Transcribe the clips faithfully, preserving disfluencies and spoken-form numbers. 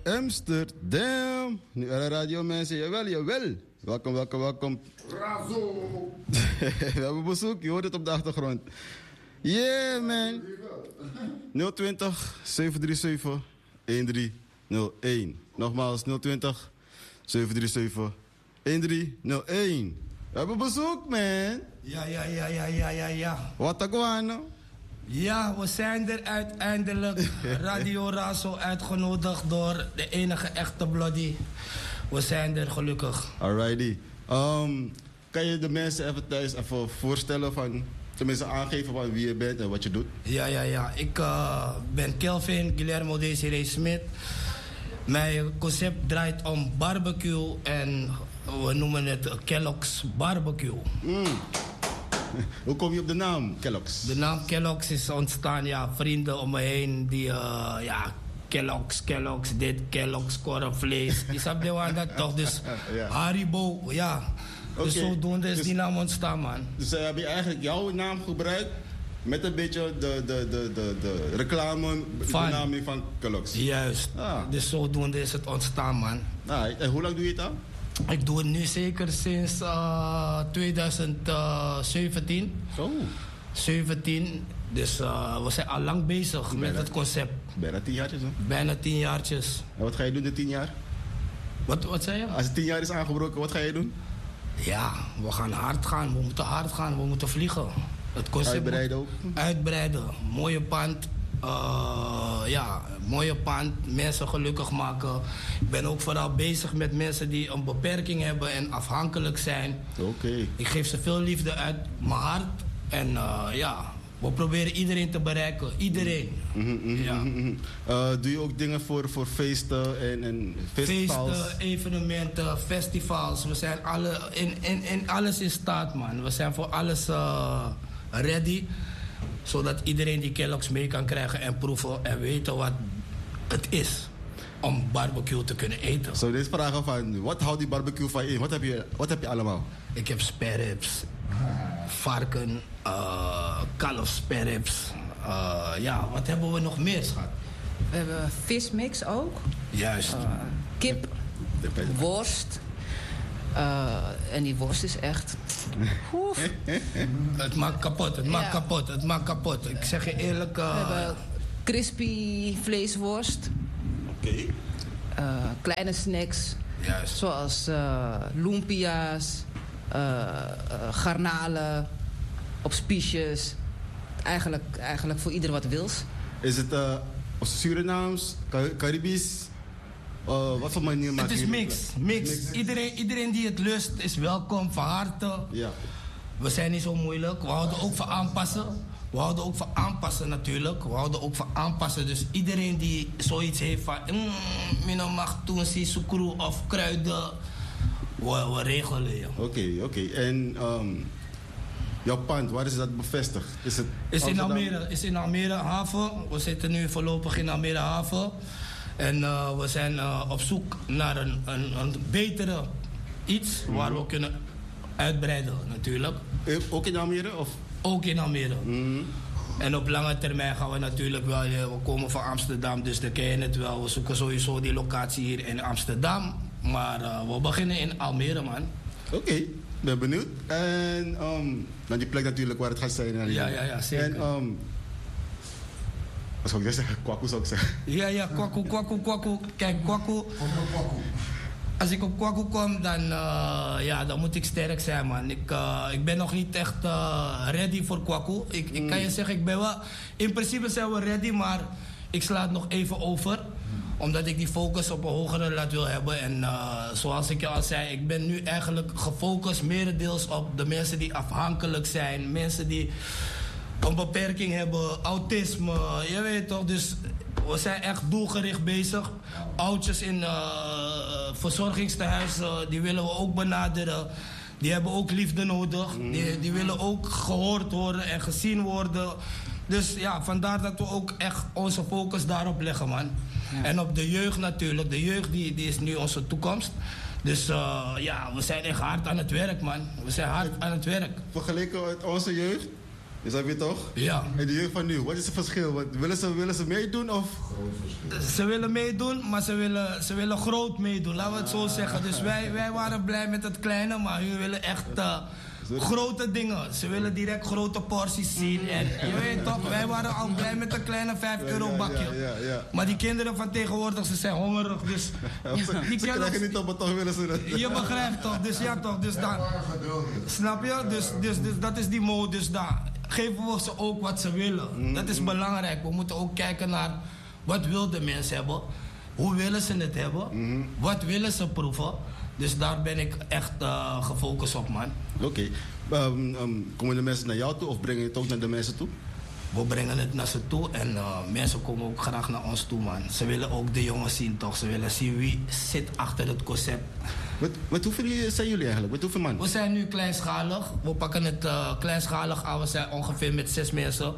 Amsterdam. Nu alle radio mensen, jawel, jawel. Welkom, welkom, welkom. Razo. We hebben bezoek, je hoort het op de achtergrond. Yeah man. nul twintig, zeven drie zeven, een drie nul een. Nogmaals nul twintig, zeven drie zeven, een drie nul een. We hebben bezoek man. Ja, ja, ja, ja, ja, ja, ja. Wat gewoon? Ja, we zijn er uiteindelijk. Radio Razo uitgenodigd door de enige echte Bloody. We zijn er gelukkig. Alrighty. Um, kan je de mensen even thuis even voorstellen van, tenminste aangeven van wie je bent en wat je doet? Ja, ja, ja. Ik uh, ben Kelvin Guillermo Desiree Smit. Mijn concept draait om barbecue en we noemen het Kellogg's Barbecue. Mm. Hoe kom je op de naam Kellogg's? De naam Kellogg's is ontstaan, ja, vrienden om me heen die, uh, ja, Kellogg's, Kellogg's, dit, Kellogg's, korrelvlees. Die snap je wel dat toch? Dus ja. Haribo, ja. Okay. Dus zodoende is dus, die naam ontstaan, man. Dus uh, heb je eigenlijk jouw naam gebruikt met een beetje de, de, de, de, de reclame, van, benaming van Kellogg's? Juist. Ah. Dus zodoende is het ontstaan, man. Ah, en hoe lang doe je het al? Ik doe het nu zeker sinds uh, twintig zeventien. Zo. zeventien. Dus uh, we zijn al lang bezig bijna, met het concept. Bijna tien jaartjes, hè? Bijna tien jaartjes. En wat ga je doen de tien jaar? Wat, wat zei je? Als het tien jaar is aangebroken, wat ga je doen? Ja, we gaan hard gaan. We moeten hard gaan. We moeten vliegen. Het concept uitbreiden ook? Uitbreiden. Mooie pand. Uh, ja, mooie pand. Mensen gelukkig maken. Ik ben ook vooral bezig met mensen die een beperking hebben en afhankelijk zijn. Oké. Okay. Ik geef ze veel liefde uit mijn hart. En uh, ja, we proberen iedereen te bereiken. Iedereen. Mm-hmm, mm-hmm, ja. mm-hmm. Uh, doe je ook dingen voor, voor feesten en, en festivals? Feesten, evenementen, festivals. We zijn alle, in, in, in alles in staat, man. We zijn voor alles uh, ready. Zodat iedereen die Kellogg's mee kan krijgen en proeven en weten wat het is om barbecue te kunnen eten. Zo, deze vragen van, wat houdt die barbecue van in? Wat heb je, wat heb je allemaal? Ik heb spareribs, varken, uh, kalf spareribs. Uh, ja, wat hebben we nog meer, schat? We hebben vismix ook. Juist. Uh, kip, worst. Uh, en die worst is echt... Het maakt kapot, het maakt ja. kapot, het maakt kapot. Ik zeg je eerlijk... Uh... We hebben crispy vleesworst. Oké. Okay. Uh, kleine snacks. Juist. Zoals uh, lumpia's, uh, uh, garnalen, op spiesjes. Eigenlijk, eigenlijk voor ieder wat wils. Is het uh, Surinaams, Caribisch? Uh, wat voor manier maak je het? Het is mix. mix. mix. Iedereen, iedereen die het lust is welkom, van harte. Ja. We zijn niet zo moeilijk. We houden ook van aanpassen. We houden ook van aanpassen natuurlijk. We houden ook van aanpassen. Dus iedereen die zoiets heeft van... Mm, mag doen, sukru of kruiden. We, we regelen je. Oké, okay, oké. Okay. En um, jouw pand, waar is dat bevestigd? Is het is in Almere, is in Almere haven. We zitten nu voorlopig in Almere haven. En uh, we zijn uh, op zoek naar een, een, een betere iets mm-hmm. waar we kunnen uitbreiden natuurlijk. Ook in Almere? Of? Ook in Almere. Mm-hmm. En op lange termijn gaan we natuurlijk wel, we komen van Amsterdam, dus dan ken je het wel. We zoeken sowieso die locatie hier in Amsterdam. Maar uh, we beginnen in Almere, man. Oké, okay. Ben benieuwd. En um, naar die plek natuurlijk waar het gaat zijn. Ja, ja, ja, zeker. En, um, wat zou ik dat zeggen? Kwaku zou ik zeggen. Ja, ja, kwaku, kwaku, kwaku. Kijk, kwaku. Als ik op kwaku kom, dan, uh, ja, dan moet ik sterk zijn, man. Ik, uh, ik ben nog niet echt uh, ready voor kwaku. Ik, ik kan je zeggen, ik ben wel... In principe zijn we ready, maar ik sla het nog even over. Omdat ik die focus op een hogere lat wil hebben. En uh, zoals ik je al zei, ik ben nu eigenlijk gefocust merendeels op de mensen die afhankelijk zijn. Mensen die een beperking hebben, autisme, je weet toch. Dus we zijn echt doelgericht bezig. Oudjes in uh, verzorgingstehuizen, die willen we ook benaderen. Die hebben ook liefde nodig. Die, die willen ook gehoord worden en gezien worden. Dus ja, vandaar dat we ook echt onze focus daarop leggen, man. Ja. En op de jeugd natuurlijk. De jeugd die, die is nu onze toekomst. Dus uh, ja, we zijn echt hard aan het werk, man. We zijn hard aan het werk. Vergeleken met onze jeugd? Dus heb je toch? Ja. En de jeugd van nu, wat is het verschil? Wat, willen, ze, willen ze meedoen of? Ze willen meedoen, maar ze willen, ze willen groot meedoen, laten we het zo zeggen. Dus wij, wij waren blij met het kleine, maar hun willen echt uh, grote dingen. Ze willen direct grote porties zien. En je weet toch, wij waren al blij met een kleine vijf euro bakje. Ja, ja, ja. Maar die kinderen van tegenwoordig, ze zijn hongerig. Dus Ja, ze die ze krijgen niet op, maar toch willen ze dat. je begrijpt toch, dus ja toch, dus dan, snap je? Dus, dus, dus dat is die mode, dus daar geven we ze ook wat ze willen. Dat is belangrijk, we moeten ook kijken naar wat wil de mens hebben, hoe willen ze het hebben, wat willen ze proeven. Dus daar ben ik echt uh, gefocust op, man. Oké. Okay. Um, um, komen de mensen naar jou toe of breng je het ook naar de mensen toe? We brengen het naar ze toe en uh, mensen komen ook graag naar ons toe, man. Ze willen ook de jongens zien, toch? Ze willen zien wie zit achter het concept. Wat, wat hoeveel zijn jullie eigenlijk? Wat hoeveel man? We zijn nu kleinschalig. We pakken het uh, kleinschalig aan. We zijn ongeveer met zes mensen.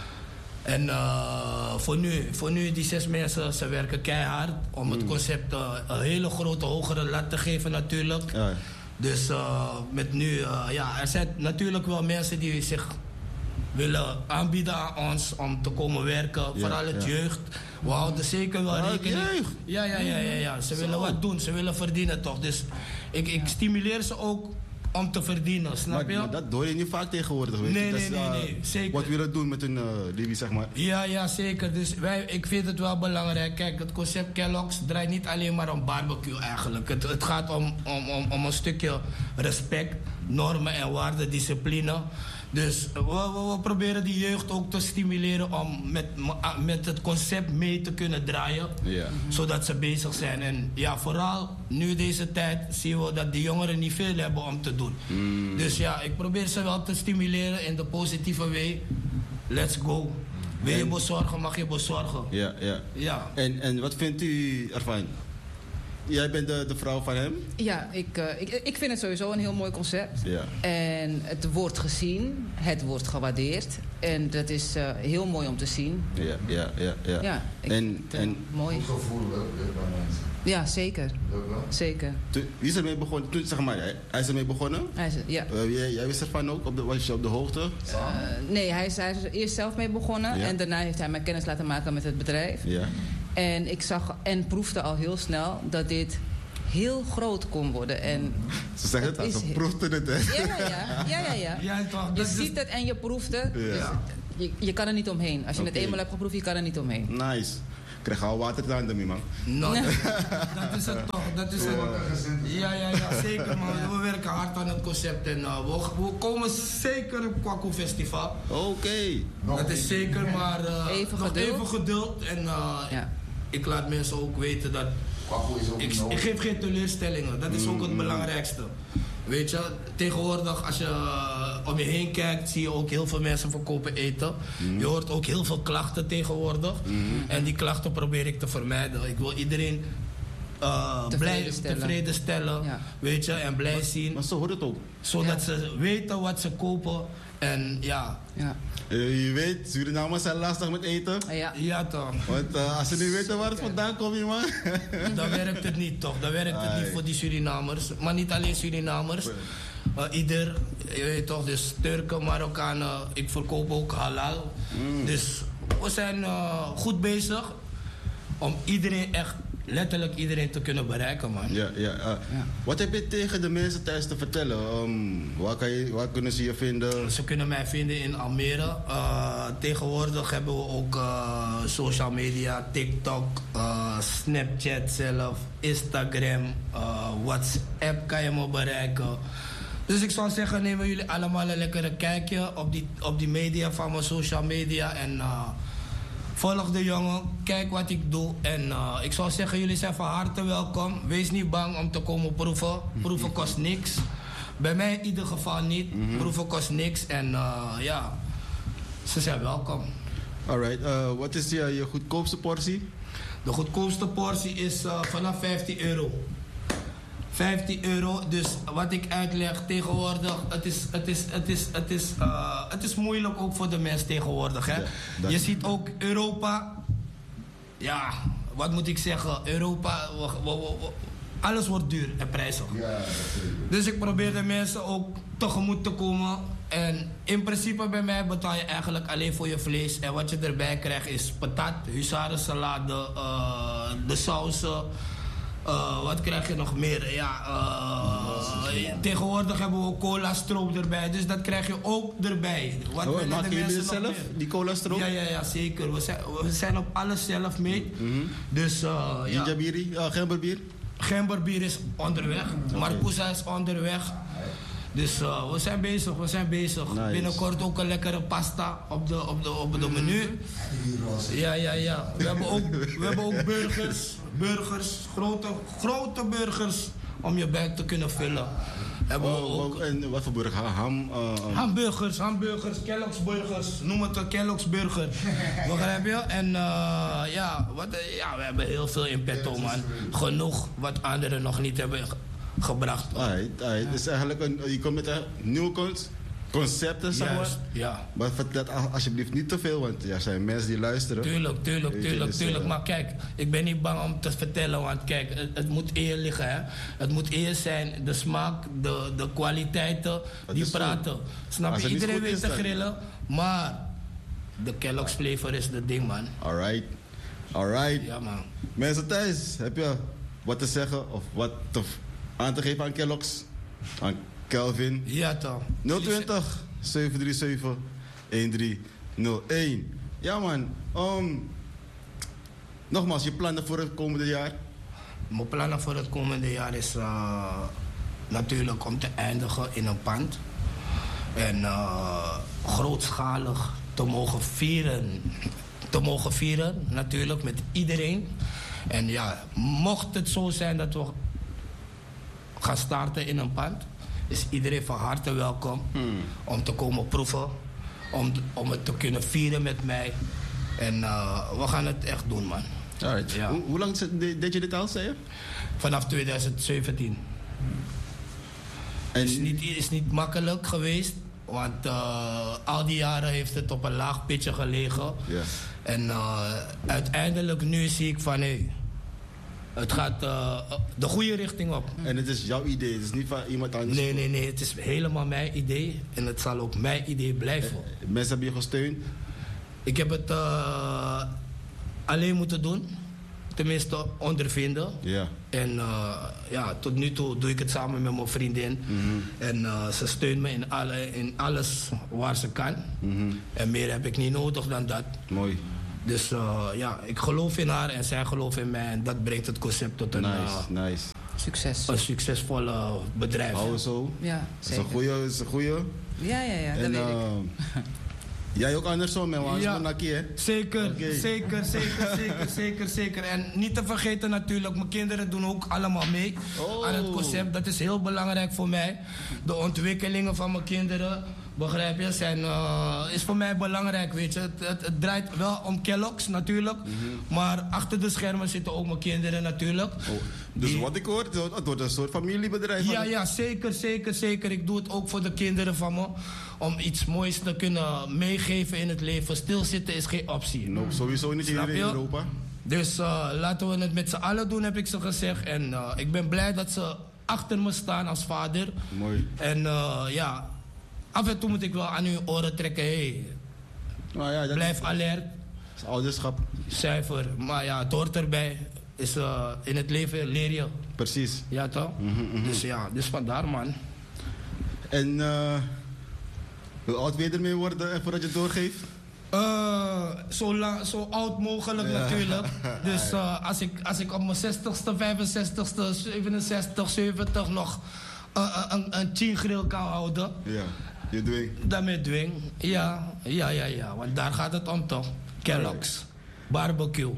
En uh, voor, nu, voor nu, die zes mensen, ze werken keihard om het concept uh, een hele grote, hogere lat te geven natuurlijk. Ja. Dus uh, met nu, uh, ja, er zijn natuurlijk wel mensen die zich willen aanbieden aan ons om te komen werken. Ja, vooral het ja. jeugd. We houden zeker wel Ah, rekening. jeugd? Ja, ja, ja, ja, ja. Ze Zo. willen wat doen, ze willen verdienen toch. Dus ik, ik stimuleer ze ook om te verdienen, snap Maar, je? maar dat hoor je niet vaak tegenwoordig, weet Nee, je. Dat nee, is, nee, uh, nee, zeker. Wat willen doen met hun uh, Libby, zeg maar. Ja, ja, zeker. Dus wij, ik vind het wel belangrijk. Kijk, het concept Kellogg's draait niet alleen maar om barbecue eigenlijk. Het, het gaat om, om, om, om een stukje respect, normen en waarden, discipline. Dus we, we, we proberen die jeugd ook te stimuleren om met, met het concept mee te kunnen draaien. Ja. Zodat ze bezig zijn. En ja, vooral nu deze tijd zien we dat die jongeren niet veel hebben om te doen. Mm. Dus ja, ik probeer ze wel te stimuleren in de positieve way. Let's go. Wil je En- bezorgen, mag je bezorgen. Ja, ja. Ja. En, en wat vindt u ervan? Jij bent de, de vrouw van hem? Ja, ik, uh, ik, ik vind het sowieso een heel mooi concept. Ja. En het wordt gezien, het wordt gewaardeerd. En dat is uh, heel mooi om te zien. Ja, ja, ja. ja. Ja, ik en, vind het, uh, en mooi. Goed gevoel ook weer bij mensen. Ja, zeker. Dat wel? Zeker. toen, wie is ermee begonnen? Toen, zeg maar, hij, hij is ermee begonnen? Hij is, ja. Uh, jij, jij wist ervan ook? Op de, was je op de hoogte? Uh, nee, hij is, hij is er eerst zelf mee begonnen. Ja. En daarna heeft hij mij kennis laten maken met het bedrijf. Ja. En ik zag en proefde al heel snel dat dit heel groot kon worden. En Ze zeggen het, Het al, ze is- proefden het, hè? ja, ja, ja. ja, ja, ja. Ja, toch. Je Dat is- ziet het en je proeft het. Ja. Dus je, je kan er niet omheen. Als je Oké. het eenmaal hebt geproefd, je kan er niet omheen. Nice. Ik krijg al water aan de man. Nou, dat, dat is het toch. Dat is het. Ja, ja, ja, zeker man. We werken hard aan het concept en uh, we, we komen zeker op Kwaku Festival. Oké. Dat is zeker, maar uh, Even nog geduld. even geduld. En uh, Ja. ik laat mensen ook weten dat Kwaku is ook ik, nodig. ik geef geen teleurstellingen. Dat is ook het belangrijkste. Weet je, tegenwoordig als je uh, om je heen kijkt, zie je ook heel veel mensen verkopen eten. Je hoort ook heel veel klachten tegenwoordig. En die klachten probeer ik te vermijden. Ik wil iedereen uh, Tevreden blij, stellen. tevreden stellen, Ja. weet je, en blij zien. Maar zo hoort het ook. Zodat Ja. ze weten wat ze kopen. En ja, Ja. Uh, je weet, Surinamers zijn lastig met eten. Ja. ja toch. Want uh, als ze niet weten waar het vandaan komt, je man. Dan werkt het niet toch, dan werkt het niet Ai. voor die Surinamers. Maar niet alleen Surinamers. Uh, ieder, je weet toch, dus Turken, Marokkanen, ik verkoop ook halal. Dus we zijn uh, goed bezig om iedereen echt, letterlijk iedereen te kunnen bereiken, man. Ja, ja, uh, Wat heb je tegen de mensen thuis te vertellen? Um, waar, kan je, waar kunnen ze je vinden? Ze kunnen mij vinden in Almere. Uh, tegenwoordig hebben we ook uh, social media, TikTok, uh, Snapchat zelf, Instagram, uh, WhatsApp kan je me bereiken. Dus ik zou zeggen, nemen jullie allemaal een lekkere kijkje op die, op die media van mijn social media. En uh, volg de jongen, kijk wat ik doe. En uh, ik zou zeggen, jullie zijn van harte welkom. Wees niet bang om te komen proeven. Proeven kost niks. Bij mij in ieder geval niet. Proeven kost niks. En uh, ja, ze zijn welkom. Alright, uh, wat is je, je goedkoopste portie? De goedkoopste portie is uh, vanaf vijftien euro. vijftien euro, dus wat ik uitleg tegenwoordig, het is, het is, het is, het is, uh, het is moeilijk ook voor de mens tegenwoordig. Hè? Ja, dat- Je ziet ook Europa, ja, wat moet ik zeggen, Europa, we- we- we- we- alles wordt duur en prijzig. Ja, dat zeker. Dus ik probeer de mensen ook tegemoet te komen En in principe bij mij betaal je eigenlijk alleen voor je vlees. En wat je erbij krijgt is patat, huzarensalade, uh, de sausen. Uh, wat krijg je nog meer? Ja, uh, tegenwoordig hebben we ook cola stroop erbij. Dus dat krijg je ook erbij. Wat Oh, willen de maken jullie mensen het nog zelf? meer? Die cola stroop? Ja, ja, ja, zeker. We zijn, we zijn op alles zelf mee. Mhm. Dus uh, ja. Gingerbiri, ja, gemberbier. Gemberbier is onderweg. Marcousa is onderweg. Dus uh, we zijn bezig, we zijn bezig. Nice. Binnenkort ook een lekkere pasta op de, op de, op de menu. Ja, ja, ja. We hebben ook, we hebben ook burgers. Burgers, grote, grote burgers om je buik te kunnen vullen. Hebben we Oh, ook. oh, en wat voor burger? Ha- Ham? uh, um, Hamburgers, hamburgers, Kellogg's burgers. Noem het een Kellogg's burger. Begrijp je? En uh, ja, wat, eh, ja, we hebben heel veel in petto, man. Genoeg wat anderen nog niet hebben ge- gebracht. Alright, alright. Dus eigenlijk een, je komt met een nieuw con- concepten, zeg maar. Juist, ja. Maar vertel al- alsjeblieft niet te veel, want er zijn mensen die luisteren. Tuurlijk, tuurlijk, Weet je, tuurlijk, dus, tuurlijk. eh, Maar kijk, ik ben niet bang om te vertellen, want kijk, het, het moet eer liggen, hè. Het moet eer zijn, de smaak, de, de kwaliteiten, Dat die is zo. praten. Snap Als je? het niet Iedereen goed weet is, te dan- grillen, maar de Kellogg's flavor is de ding, man. Alright, alright. Ja, man. Mensen thuis, heb je wat te zeggen of wat te, aan te geven aan Kellogg's? Aan Kelvin? Ja, toch. nul twintig, zeven drie zeven, een drie nul een. Ja man, um, nogmaals, je plannen voor het komende jaar? Mijn plannen voor het komende jaar is uh, natuurlijk om te eindigen in een pand. En uh, grootschalig te mogen vieren. Te mogen vieren, natuurlijk, met iedereen. En ja, mocht het zo zijn dat we gaan starten in een pand, is iedereen van harte welkom Hmm. om te komen proeven. Om, om het te kunnen vieren met mij. En uh, we gaan het echt doen, man. Alright. Ja. Hoe, hoe lang zit- de- deed je dit al, zei je? Vanaf twintig zeventien. En, Het is niet, is niet makkelijk geweest, want uh, al die jaren heeft het op een laag pitje gelegen. Ja. En uh, uiteindelijk nu zie ik van hé, het gaat uh, de goede richting op. en het is jouw idee, het is niet van iemand anders. Nee, nee, nee, het is helemaal mijn idee en het zal ook mijn idee blijven. Mensen hebben je gesteund. Ik heb het uh, alleen moeten doen, tenminste ondervinden. Ja. En uh, ja, tot nu toe doe ik het samen met mijn vriendin. Mhm. En uh, ze steunt me in, alle, in alles waar ze kan. Mhm. En meer heb ik niet nodig dan dat. Mooi. Dus uh, ja, ik geloof in haar en zij gelooft in mij. En dat brengt het concept tot een, uh, Nice, nice. Succes. een succesvolle bedrijf. Hou zo. Ja, Dat is zeker. een goeie, dat is een goeie. Ja, ja, ja, dat En weet ik. uh, jij ook andersom, man. Want Ja. ja. Nakkie, hè? Zeker, Oké. zeker, zeker, zeker, zeker, zeker. En niet te vergeten natuurlijk, mijn kinderen doen ook allemaal mee Oh. aan het concept. Dat is heel belangrijk voor mij. De ontwikkelingen van mijn kinderen, begrijp je, zijn, uh, is voor mij belangrijk, weet je. Het, het, het draait wel om Kellogg's natuurlijk, maar achter de schermen zitten ook mijn kinderen natuurlijk. Oh, dus Die- wat ik hoor, het wordt- het wordt een soort familiebedrijf. Ja, van- ja, zeker, zeker, zeker. Ik doe het ook voor de kinderen van me. Om iets moois te kunnen meegeven in het leven. Stilzitten is geen optie. No, sowieso niet Snap hier in je? Europa. Dus uh, laten we het met z'n allen doen, heb ik ze gezegd. En uh, ik ben blij dat ze achter me staan als vader. Mooi. En uh, ja, af en toe moet ik wel aan hun oren trekken. Hey, Nou ja, dat blijf alert, is ouderschap. zuiver. Maar ja, het hoort erbij. Is, uh, in het leven leer je. Precies. Ja, toch? Dus ja, dus vandaar, man. En eh hoe oud wil je ermee worden en voordat je het doorgeeft? Uh, zo, lang, zo oud mogelijk Ja. natuurlijk. Dus uh, als, ik, als ik op mijn zestigste, vijfenzestigste, zevenenzestig, zeventig nog uh, een, een chin grill kan houden, Ja, je doing. daarmee dwing. Ja, ja, ja, ja. Want daar gaat het om toch? Kellogg's. Barbecue.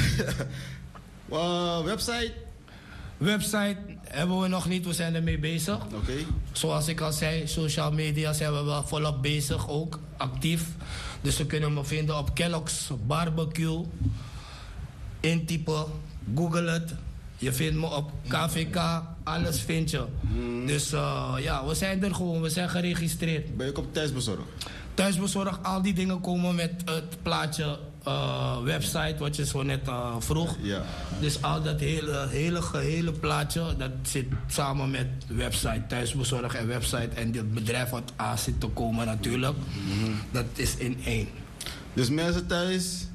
Uh, website? Website hebben we nog niet, we zijn ermee bezig. Oké. Zoals ik al zei, social media zijn we wel volop bezig ook, actief. Dus ze kunnen me vinden op Kellogg's Barbecue. Intypen, google het. Je vindt me op K V K, alles vind je. Dus uh, ja, we zijn er gewoon, we zijn geregistreerd. Ben je ook op thuisbezorgd? Thuisbezorgd, al die dingen komen met het plaatje uh, website, wat je zo net uh, vroeg. Ja. Dus al dat hele, hele gehele plaatje, dat zit samen met website, thuisbezorg en website. En dit bedrijf wat aan zit te komen natuurlijk, mm-hmm. dat is in één. Dus mensen thuis,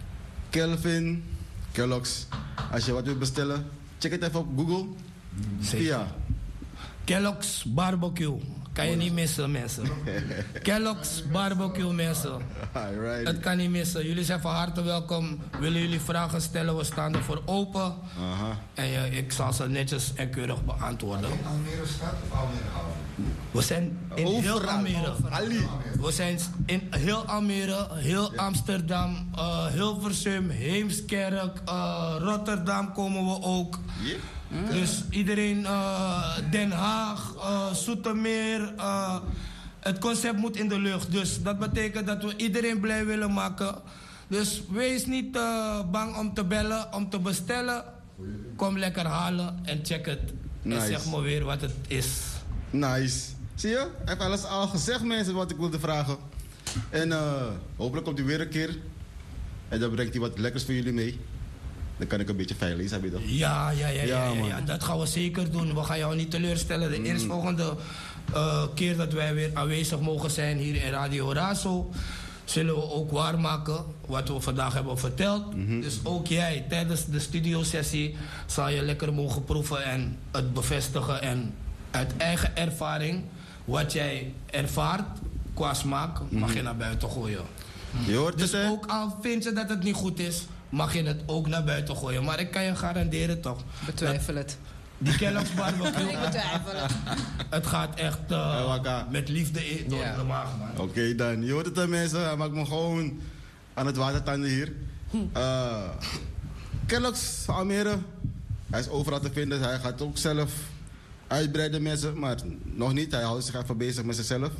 Kelvin, Kellogg's, als je wat wilt bestellen, check het even op Google. Zeker. Ja. Kellogg's Barbecue. Kan je niet missen, mensen. Kellogg's Barbecue, mensen. Alright. Het kan niet missen. Jullie zijn van harte welkom. Willen jullie vragen stellen? We staan ervoor open. Aha. En uh, ik zal ze netjes en keurig beantwoorden. In Almere stad of Almere Haven? We zijn in heel Overal. Almere. Ali. We zijn in heel Almere, heel Amsterdam, uh, Hilversum, Heemskerk, uh, Rotterdam komen we ook. Yeah. Dus iedereen, uh, Den Haag, uh, Zoetermeer, uh, het concept moet in de lucht. Dus dat betekent dat we iedereen blij willen maken. Dus wees niet uh, bang om te bellen, om te bestellen. Kom lekker halen en check het. Nice. En zeg me weer wat het is. Nice. Zie je? Ik heb alles al gezegd, mensen, wat ik wilde vragen. En uh, hopelijk komt hij weer een keer. En dan brengt hij wat lekkers voor jullie mee. Dan kan ik een beetje veilig lezen, heb je dat? Ja, ja, ja, ja, Ja, ja, ja, man. dat gaan we zeker doen. We gaan jou niet teleurstellen. De eerstvolgende uh, keer dat wij weer aanwezig mogen zijn hier in Radio Razo, zullen we ook waarmaken wat we vandaag hebben verteld. Mm-hmm. Dus ook jij tijdens de studiosessie zal je lekker mogen proeven en het bevestigen. En uit eigen ervaring, wat jij ervaart qua smaak, mag je naar buiten gooien. Je hoort Dus het, hè? ook al vind je dat het niet goed is, mag je het ook naar buiten gooien. Maar ik kan je garanderen toch. Betwijfel het. Die Kellogg's Barbecue, Ik betwijfel het. het gaat echt uh, Ja, wakka. met liefde in door Ja. de maag, man. Oké dan, je hoort het dan, mensen. Hij maakt me gewoon aan het watertanden hier. Uh, Kellogg's Almere. Hij is overal te vinden. Hij gaat ook zelf uitbreiden, mensen. Maar nog niet. Hij houdt zich even bezig met zichzelf.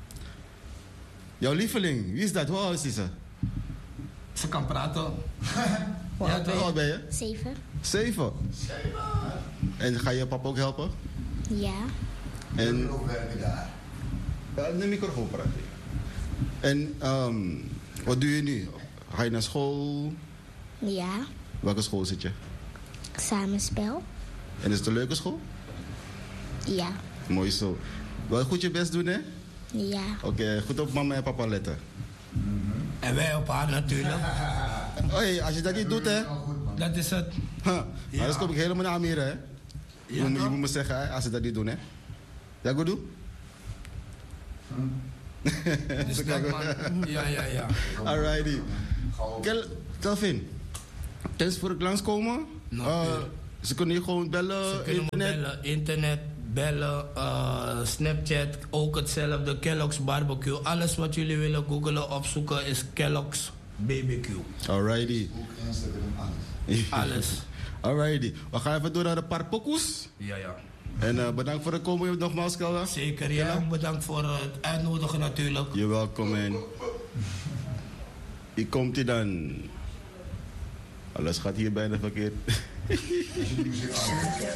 Jouw lieveling, wie is dat? Hoe oud is ze? Ze kan praten. Hoe Ja, oud ben je? Zeven. Zeven. En ga je papa ook helpen? Ja. En Ook werken daar. ja, de microfoon praten. En um, wat doe je nu? Ga je naar school? Ja. Welke school zit je? Samenspel. En is het een leuke school? Ja. Mooi zo. Wel goed je best doen, hè? Ja. Oké, goed op mama en papa letten. En wij op haar natuurlijk. Hé, als je dat niet doet, hè? Dat is het. Huh, Ja. anders kom ik helemaal naar Almere, hè? Ja, je, moet, je toch? moet me zeggen, hè, als ze dat niet doen, hè? Ja, goed doen? Dus dat, man. Ja, ja, ja. Alrighty. Kel Kelvin, thanks voor het langskomen. Nog Uh, weer. ze kunnen je gewoon bellen, Ze kunnen me internet. bellen, internet, bellen, uh, Snapchat, ook hetzelfde. Kellogg's Barbecue. Alles wat jullie willen googlen, opzoeken is Kellogg's B B Q. Alrighty. Ook Instagram, alles. Alles. Alrighty. We gaan even door naar een paar pokoes. Ja, ja. En uh, bedankt voor het komen nogmaals, Kelvin. Zeker, ja. Bedankt voor uh, het uitnodigen natuurlijk. You're welcome, man. Hier komt hij dan. Alles gaat hier bijna verkeerd. Als je die muziek aan.